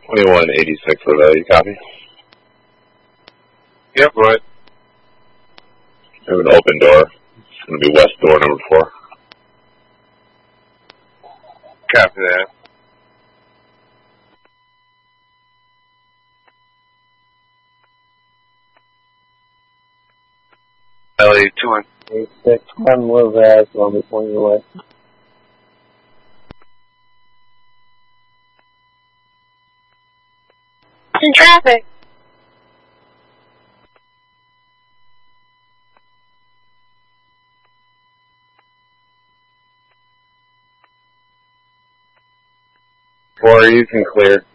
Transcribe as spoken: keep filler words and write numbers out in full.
twenty-one eighty-six of that, you copy? Yep, right. We have an open door. It's going to be west door number four. Copy that. L E two one. eight six one, move as well before you away. In traffic. Four, you can clear.